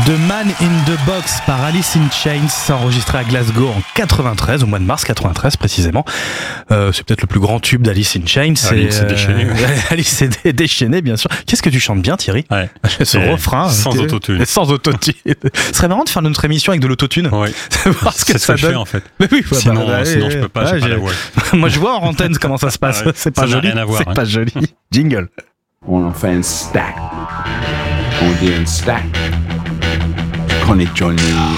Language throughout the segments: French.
The Man in the Box par Alice in Chains, enregistré à Glasgow en 93, au mois de mars 93 précisément. C'est peut-être le plus grand tube d'Alice in Chains. Alice est déchaînée. Alice est déchaînée, bien sûr. Qu'est-ce que tu chantes bien, Thierry? Ouais. Ce refrain. Sans autotune. Sans autotune. Ce serait marrant de faire notre émission avec de l'autotune. Oui. Parce que c'est ça ce que je donne. fais en fait. Mais oui, sinon je peux pas, j'ai pas la voix. Moi je vois en antenne comment ça se passe. C'est pas joli. C'est pas joli. Jingle. On en fait un stack. On dit un stack. Je connais Johnny.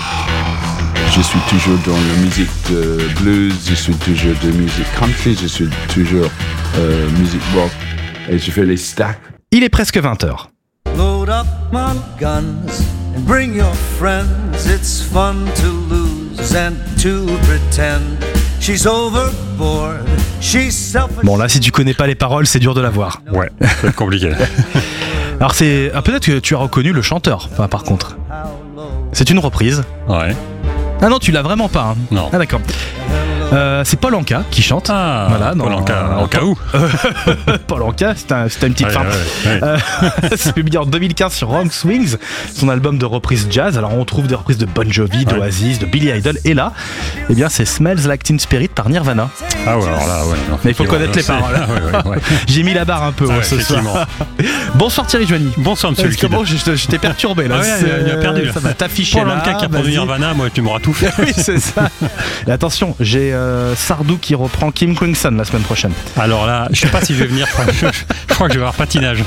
Je suis toujours dans la musique de blues, je suis toujours de musique country, je suis toujours musique rock. Et je fais les stacks. Il est presque 20h. Load up my guns and bring your friends. It's fun to lose and to pretend. She's overboard, she's selfish. Bon là, si tu connais pas les paroles, c'est dur de la voir. Ouais, ça va être compliqué. Alors c'est peut-être que tu as reconnu le chanteur. Enfin, par contre, c'est une reprise. Ouais. Ah non, tu l'as vraiment pas. Hein. Non. Ah d'accord. C'est Paul Anka qui chante. Ah, voilà, Paul Anka, en cas où. Paul Anka, c'était une petite fin. Ouais. C'est publié en 2015 sur Wrong Swings, son album de reprise jazz. Alors on trouve des reprises de Bon Jovi, d'Oasis, de Billy Idol. Et là, eh bien, c'est Smells Like Teen Spirit par Nirvana. Ah ouais, alors là, ouais. Non, mais il faut connaître les paroles. Ouais. J'ai mis la barre un peu ce soir. Bonsoir Thierry Joigny. Bonsoir monsieur Liquide. Bon, je t'ai perturbé là. Il a perdu là. Ça va t'afficher Paul là. Anka qui a produit Nirvana, moi tu m'auras tout fait. Oui, c'est ça. Et attention, j'ai Sardou qui reprend Kim Crimson la semaine prochaine. Alors là, je sais pas si je vais venir. Je crois que je vais avoir patinage.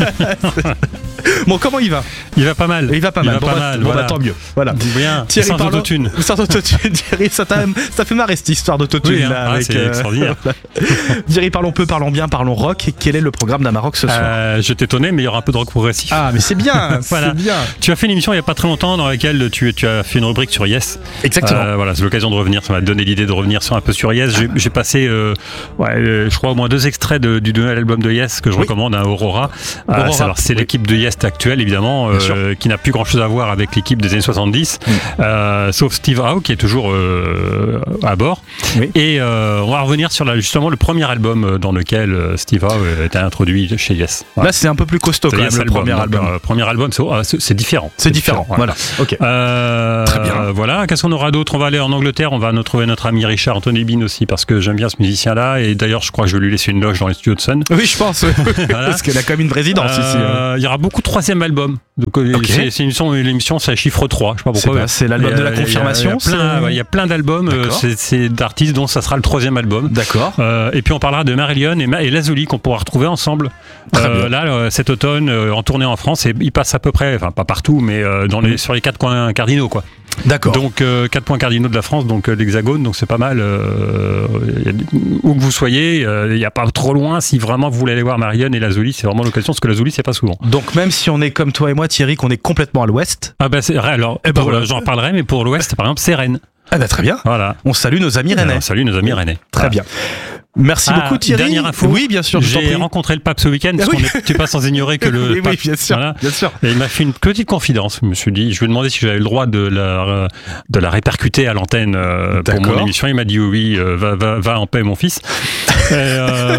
Bon, comment il va? Il va pas mal. Il va pas mal. Bah, tant mieux. Voilà. Bien. Thierry, sans autotune. Sans autotune. Thierry, ça fait marrer cette histoire d'autotune oui, là. C'est extraordinaire. Thierry, parlons bien, parlons rock. Quel est le programme d'Amarok ce soir? Je t'étonnais, mais il y aura un peu de rock progressif. Ah, mais c'est bien. Voilà. C'est bien. Tu as fait une émission il y a pas très longtemps dans laquelle tu as fait une rubrique sur Yes. Exactement. Voilà, c'est l'occasion de revenir. Ça m'a donné l'idée de revenir un peu sur Yes. J'ai passé, je crois au moins 2 extraits du nouvel album de Yes que je recommande à Aurora. Alors c'est l'équipe de Yes actuelle évidemment, qui n'a plus grand chose à voir avec l'équipe des années 70, sauf Steve Howe qui est toujours à bord. Oui. Et on va revenir sur justement le premier album dans lequel Steve Howe était introduit chez Yes. Voilà. Là c'est un peu plus costaud quand même le premier album. Premier album, c'est différent. C'est différent. Voilà. Ok. Très bien. Voilà. Qu'est-ce qu'on aura d'autre? On va aller en Angleterre. On va trouver notre ami Richard Anthony Bean aussi parce que j'aime bien ce musicien-là et d'ailleurs je crois que je vais lui laisser une loge dans les studios de Sun. Oui, je pense. Voilà. Parce qu'elle a quand même une résidence ici. Il y aura beaucoup de 3e albums. Donc c'est l'émission, c'est chiffre 3. Je sais pas pourquoi. C'est l'album de la confirmation. Il y a plein d'albums. C'est d'artistes dont ça sera le 3e album. D'accord. Et puis on parlera de Marillion et Lazuli qu'on pourra retrouver ensemble. Là, cet automne, en tournée en France, et ils passent à peu près, enfin pas partout, mais sur les 4 coins cardinaux, quoi. D'accord. Donc 4 points cardinaux de la France, donc l'Hexagone, donc c'est pas mal. Où que vous soyez, il n'y a pas trop loin. Si vraiment vous voulez aller voir Marillion et Lazuli, c'est vraiment l'occasion, parce que Lazuli c'est pas souvent. Donc même si on est comme toi et moi, Thierry, qu'on est complètement à l'ouest. Ah bah alors j'en parlerai, mais pour l'ouest, par exemple, c'est Rennes. Ah bah très bien. Voilà. On salue nos amis rennais. On salue nos amis rennais. Très bien. Merci beaucoup Thierry. Dernière info. Oui, bien sûr. J'ai rencontré le pape ce week-end parce qu'on tu pas sans ignorer que le pape. Oui, bien sûr. Voilà. Bien sûr. Et il m'a fait une petite confidence. Je me suis dit, je lui ai demandé si j'avais le droit de la répercuter à l'antenne pour mon émission. Il m'a dit oui, va en paix mon fils. Ça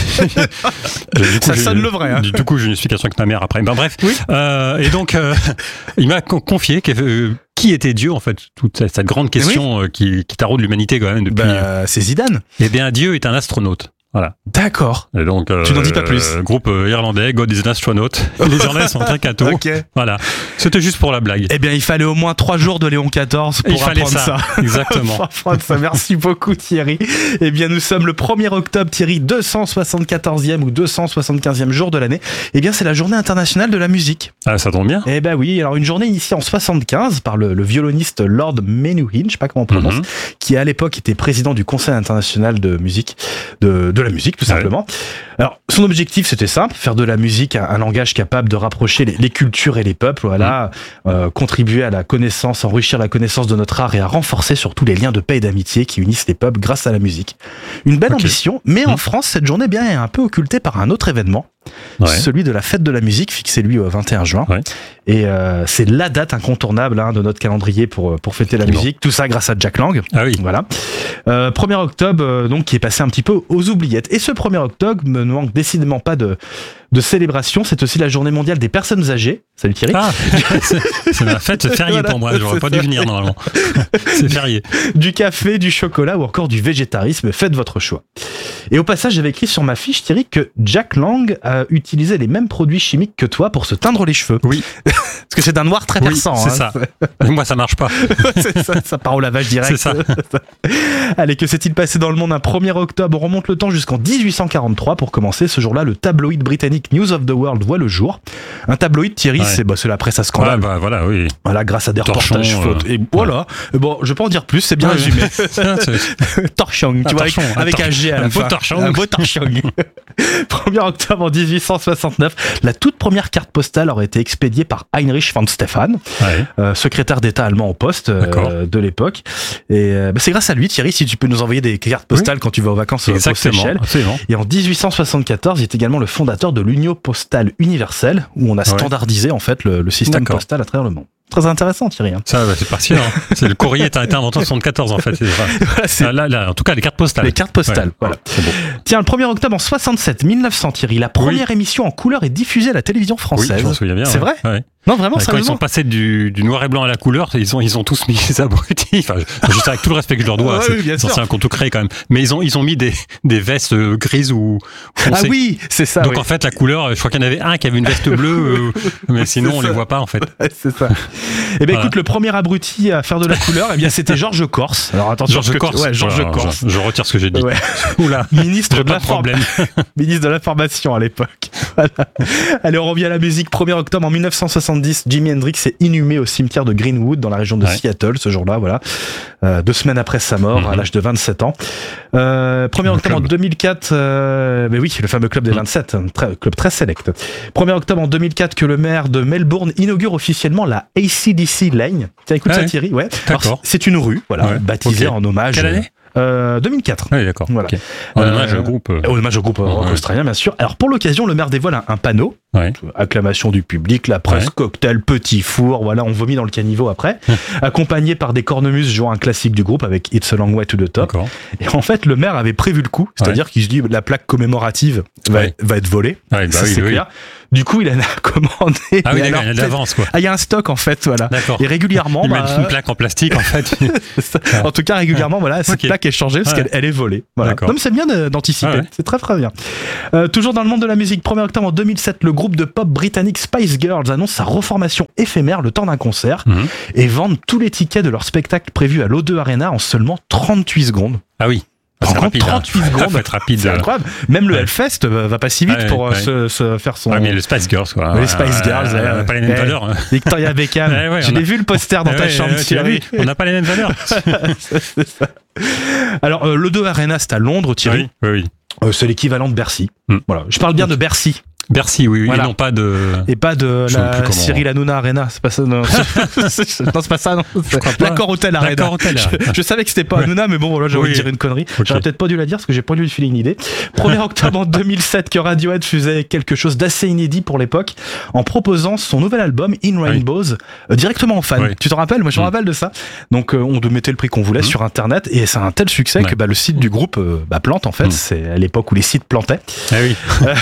sonne le vrai. Hein. Du coup, j'ai une explication avec ma mère après. Ben bref. Oui. Et donc, il m'a confié qui était Dieu en fait, toute cette grande question qui taraude l'humanité quand même depuis. C'est Zidane. Eh bien, Dieu est un astronaute. Voilà. D'accord. Et donc, tu n'en dis pas plus. Groupe irlandais, God is an astronaut. Les Irlandais sont très cathos. Okay. Voilà. C'était juste pour la blague. Eh bien, il fallait au moins 3 jours de Léon XIV pour apprendre ça. Exactement. Pour apprendre ça. Merci beaucoup, Thierry. Eh bien, nous sommes le 1er octobre, Thierry, 274e ou 275e jour de l'année. Eh bien, c'est la journée internationale de la musique. Ah, ça tombe bien. Eh ben oui. Alors, une journée initiée en 75 par le violoniste Lord Menuhin, je sais pas comment on prononce, qui à l'époque était président du Conseil international de musique, de la musique, tout simplement. Alors, son objectif, c'était simple, faire de la musique un langage capable de rapprocher les cultures et les peuples, voilà, contribuer à la connaissance, enrichir la connaissance de notre art et à renforcer surtout les liens de paix et d'amitié qui unissent les peuples grâce à la musique. Une belle ambition, mais en France, cette journée bien est un peu occultée par un autre événement. celui de la fête de la musique, fixé lui au 21 juin. Ouais. Et c'est la date incontournable de notre calendrier pour fêter la musique. Tout ça grâce à Jack Lang. Ah oui. Voilà. 1er octobre, donc, qui est passé un petit peu aux oubliettes. Et ce 1er octobre ne manque décidément pas de célébration. C'est aussi la journée mondiale des personnes âgées. Salut Thierry. Ah, c'est ma fête fériée pour moi. J'aurais pas dû venir normalement. C'est férié. Du café, du chocolat ou encore du végétarisme. Faites votre choix. Et au passage, j'avais écrit sur ma fiche, Thierry, que Jack Lang a utilisé les mêmes produits chimiques que toi pour se teindre les cheveux. Oui. Parce que c'est d'un noir très perçant. C'est ça. Moi, ça marche pas. ça part au lavage direct. C'est ça. Allez, que s'est-il passé dans le monde un 1er octobre? On remonte le temps jusqu'en 1843 pour commencer. Ce jour-là, le tabloïd britannique News of the World voit le jour. Un tabloïd, Thierry, c'est la presse à scandale. Voilà, oui. Voilà, grâce à des reportages photos. Et voilà. Bon, je peux en dire plus, c'est bien résumé. Torchon, tu vois, avec un G à la fin. Un beau torchon. 1er octobre en 1869, la toute première carte postale aurait été expédiée par Heinrich von Stephan, secrétaire d'État allemand au poste de l'époque. Et c'est grâce à lui, Thierry, si tu peux nous envoyer des cartes postales quand tu vas aux vacances aux Seychelles. Et en 1874, il est également le fondateur de l'Union postale universelle, où on a standardisé en fait le système postal à travers le monde. Très intéressant, Thierry. Ça, c'est passionnant. C'est le courrier a été inventé en 1974, en fait. Là, en tout cas, les cartes postales. Les cartes postales, voilà. C'est bon. Tiens, le 1er octobre en 1900, Thierry, la première émission en couleur est diffusée à la télévision française. Oui, je m'en souviens bien. C'est vrai ? Non, vraiment, quand ils sont passés du noir et blanc à la couleur, ils ont tous mis des abrutis. Enfin, juste avec tout le respect que je leur dois, c'est un conte créé quand même. Mais ils ont mis des vestes grises ou foncées. Ah oui, c'est ça. Donc en fait, la couleur, je crois qu'il y en avait un qui avait une veste bleue, mais sinon on les voit pas en fait. C'est ça. Eh bien écoute, le premier abruti à faire de la couleur, c'était Georges Corse. Alors attention, Georges Corse. Ouais, Georges Corse. Je retire ce que j'ai dit. Ouais. Oula. Ministre de l'information à l'époque. Voilà. Allez, on revient à la musique. 1er octobre en 1970, Jimi Hendrix est inhumé au cimetière de Greenwood dans la région de Seattle ce jour-là, voilà. 2 semaines après sa mort, à l'âge de 27 ans. 1er octobre en 2004, mais oui, le fameux club des 27, club très select. 1er octobre en 2004 que le maire de Melbourne inaugure officiellement la AC/DC Lane. Tiens, écoute ça, Thierry. Ouais. Alors, c'est une rue, voilà, baptisée en hommage. Quelle année 2004. Oui, d'accord. Voilà. Okay. En hommage au groupe. Hommage au groupe rock australien, bien sûr. Alors, pour l'occasion, le maire dévoile un panneau. Acclamation du public, la presse, cocktail, petit four, voilà, on vomit dans le caniveau après. Accompagné par des cornemuses jouant un classique du groupe avec It's a Long Way to the Top. Et en fait, le maire avait prévu le coup, c'est-à-dire qu'il se dit la plaque commémorative va être volée. C'est clair. Du coup, il en a commandé. Ah oui, il y a de l'avance, quoi. Ah, il y a un stock, en fait, voilà. D'accord. Et régulièrement. Il met une plaque en plastique, en fait. En tout cas, régulièrement, voilà, cette plaque est changée parce qu'elle est volée. Voilà. Donc, c'est bien d'anticiper. C'est très, très bien. Toujours dans le monde de la musique, 1er octobre en 2007, le groupe de pop britannique Spice Girls annonce sa reformation éphémère le temps d'un concert et vendent tous les tickets de leur spectacle prévu à l'O2 Arena en seulement 38 secondes. Ah oui. C'est rapide, 38 secondes, faut être rapide. C'est incroyable. Même le Hellfest va pas si vite pour se faire son. Ah, mais les Spice Girls, quoi. Les Spice Girls, on n'a pas les mêmes valeurs. Victoria Beckham. Je l'ai vu le poster dans ta chambre. Tu l'as vu. On n'a pas les mêmes valeurs. C'est ça. Alors, l'O2 Arena, c'est à Londres, Thierry. Oui. C'est l'équivalent de Bercy. Voilà. Je parle bien de Bercy. Bercy, oui, voilà. Et non pas de... Et pas de la Cyril Hanouna Arena, c'est pas ça, non. Non, c'est pas ça, non. L'Accor Hotel Arena. Je savais que c'était pas Hanouna, mais bon, voilà, j'ai envie de dire une connerie. J'aurais peut-être pas dû la dire parce que j'ai pas eu une idée. 1er octobre en 2007 que Radiohead faisait quelque chose d'assez inédit pour l'époque en proposant son nouvel album In Rainbows directement aux fans. Tu te rappelles? Moi, je me rappelle de ça. Donc, on mettait le prix qu'on voulait sur Internet et c'est un tel succès que le site du groupe plante, en fait. C'est à l'époque où les sites plantaient. Ah oui.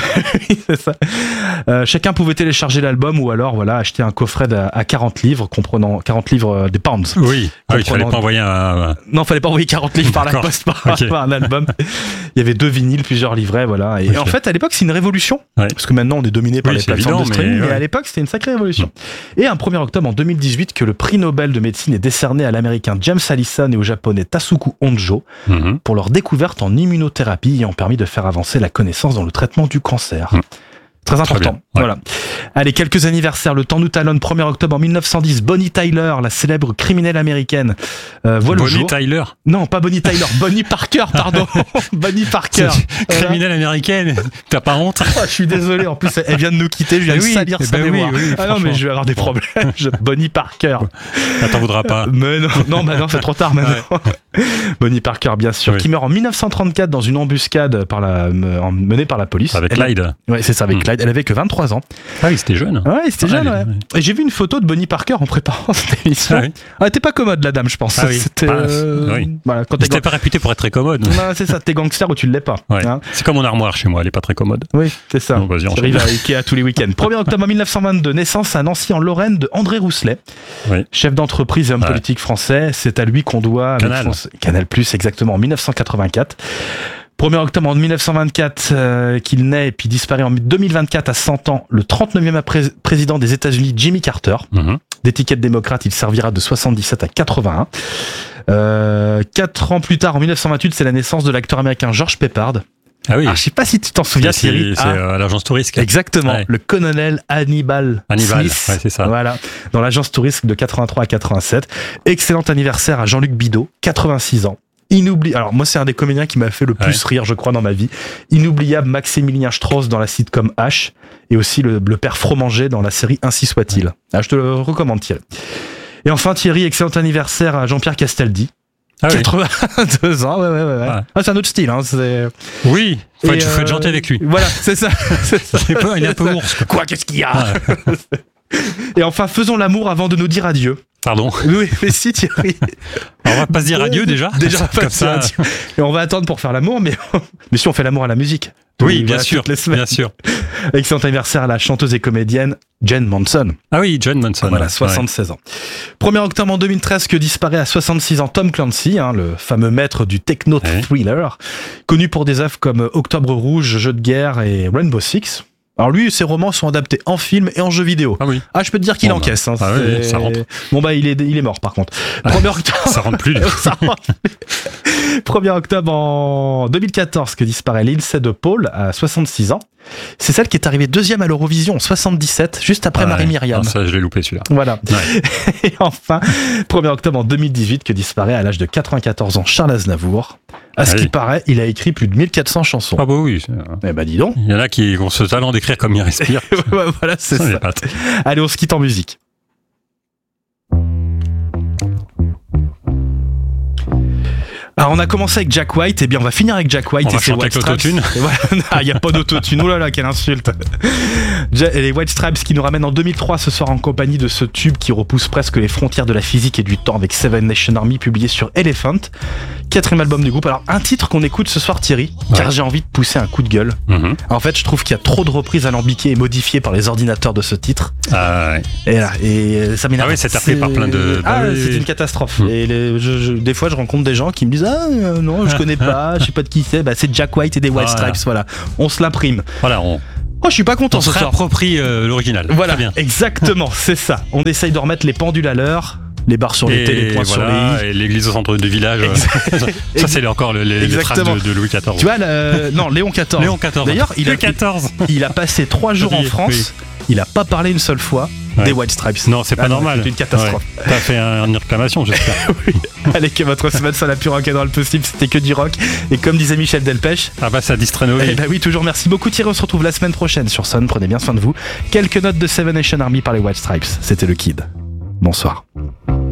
C'est ça. Chacun pouvait télécharger l'album ou alors acheter un coffret à 40 livres comprenant 40 livres des pounds. Oui, il fallait pas envoyer Non, fallait pas envoyer 40 livres par la poste par un album. Il y avait 2 vinyles, plusieurs livrets, voilà. Et en fait, à l'époque, c'est une révolution parce que maintenant on est dominé par les plateformes de streaming, mais à l'époque, c'était une sacrée révolution. Et un 1er octobre en 2018 que le prix Nobel de médecine est décerné à l'américain James Allison et au japonais Tasuku Honjo pour leur découverte en immunothérapie ayant permis de faire avancer la connaissance dans le traitement du cancer. Très important. Voilà. Allez, quelques anniversaires. Le temps nous talonne. 1er octobre en 1910. Bonnie Tyler, la célèbre criminelle américaine, voit le jour. Bonnie Tyler? Non, pas Bonnie Tyler. Bonnie Parker, pardon. Bonnie Parker. Criminelle américaine. T'as pas honte? Je suis désolé. En plus, elle vient de nous quitter. Je viens de salir sa mémoire. Ah non, mais je vais avoir des problèmes. Bonnie Parker. T'en voudras pas. Mais non, c'est trop tard maintenant. Ouais. Bonnie Parker, bien sûr, qui meurt en 1934 dans une embuscade menée par la police. Avec Clyde. Ouais, c'est ça, avec Clyde. Elle avait que 23 ans. Ah oui, c'était jeune. Ouais, c'était jeune, ouais. Et j'ai vu une photo de Bonnie Parker en préparant cette émission. Ah oui. Elle était pas commode, la dame, je pense. Ah oui. C'était. Oui. Voilà, quand t'es pas réputé pour être très commode. Non, c'est ça, t'es gangster ou tu l'es pas. Ouais. Hein, c'est comme mon armoire chez moi, elle est pas très commode. Oui, c'est ça. Donc, vas-y, j'arrive à Ikea tous les week-ends. 1er octobre 1922, naissance à Nancy en Lorraine de André Rousselet, chef d'entreprise et homme politique français. C'est à lui qu'on doit Canal+, exactement, en 1984. 1er octobre en 1924 qu'il naît et puis disparaît en 2024 à 100 ans, le 39e président des États-Unis, Jimmy Carter. D'étiquette démocrate, il servira de 77 à 81. 4 ans plus tard, en 1928, c'est la naissance de l'acteur américain George Peppard. Ah oui. Alors, je sais pas si tu t'en souviens, Thierry. C'est l'agence Tourisque. Exactement. Ouais. Le colonel Hannibal Smith. Ouais, c'est ça. Voilà. Dans l'agence Tourisque de 83 à 87. Excellent anniversaire à Jean-Luc Bidot, 86 ans. Inoubliable. Alors, moi, c'est un des comédiens qui m'a fait le plus rire, je crois, dans ma vie. Inoubliable Maximilien Strauss dans la sitcom H. Et aussi le père Fromager dans la série Ainsi soit-il. Ah, je te le recommande, Thierry. Et enfin, Thierry, excellent anniversaire à Jean-Pierre Castaldi. Ah 82 ans, ouais. Ah, c'est un autre style, hein. Oui, faut être gentil avec lui. Voilà, c'est ça. Il est un peu ours. Quoi, qu'est-ce qu'il y a? Et enfin, faisons l'amour avant de nous dire adieu. Pardon. Oui, mais si, Thierry. On va pas se dire adieu déjà. Déjà, comme ça. Et on va attendre pour faire l'amour, mais si on fait l'amour à la musique. Oui, bien sûr. Bien sûr. Excellent anniversaire à la chanteuse et comédienne Jen Manson. Ah oui, Jen Manson. Voilà, 76 ans. 1er octobre en 2013 que disparaît à 66 ans Tom Clancy, le fameux maître du techno-thriller, connu pour des œuvres comme Octobre Rouge, Jeu de guerre et Rainbow Six. Alors lui, ses romans sont adaptés en film et en jeu vidéo. Ah oui. Ah, je peux te dire qu'il encaisse. Ah oui, ça rentre. Bon il est mort par contre. 1er octobre. Ça rentre plus. 1er octobre en 2014 que disparaît Lindsay de Paul à 66 ans. C'est celle qui est arrivée deuxième à l'Eurovision en 77, juste après Marie-Myriam. Ça, je l'ai loupé celui-là. Voilà. Ouais. Et enfin, 1er octobre en 2018 que disparaît à l'âge de 94 ans Charles Aznavour. À ce qui paraît, il a écrit plus de 1400 chansons. Ah bah oui. Eh bah dis donc. Il y en a qui ont ce talent d'écrire comme ils respirent. Voilà, c'est ça. Allez, on se quitte en musique. Alors on a commencé avec Jack White, et bien on va finir avec Jack White et ses White Stripes. Il n'y a pas d'autotune, oh là là, quelle insulte. Les White Stripes qui nous ramènent en 2003 ce soir en compagnie de ce tube qui repousse presque les frontières de la physique et du temps avec Seven Nation Army publié sur Elephant, 4e album du groupe. Alors un titre qu'on écoute ce soir, Thierry, car j'ai envie de pousser un coup de gueule. En fait, je trouve qu'il y a trop de reprises alambiquées et modifiées par les ordinateurs de ce titre. Et ça m'énerve. Ah oui, c'est tapé par plein de... c'est une catastrophe. Et des fois, je rencontre des gens qui me disent non, je connais pas, je sais pas de qui c'est. C'est Jack White et des White Stripes, voilà. On se l'imprime. Voilà, je suis pas content. On se réapproprie l'original. Voilà, bien. Exactement, c'est ça. On essaye de remettre les pendules à l'heure, les barres sur les T, les points sur les I. Et l'église au centre du village. Ça, c'est encore les traces de Louis XIV. Tu vois, Léon XIV. Léon XIV. D'ailleurs, il a passé 3 jours en France. Il a pas parlé une seule fois des White Stripes. Non, c'est pas normal. C'est une catastrophe. T'as fait une réclamation, j'espère. Oui. Allez, que votre semaine soit la plus rock'n'roll possible. C'était que du rock. Et comme disait Michel Delpech. Ça distrait nos vies. Oui, toujours. Merci beaucoup, Thierry. On se retrouve la semaine prochaine sur Sun. Prenez bien soin de vous. Quelques notes de Seven Nation Army par les White Stripes. C'était le Kid. Bonsoir.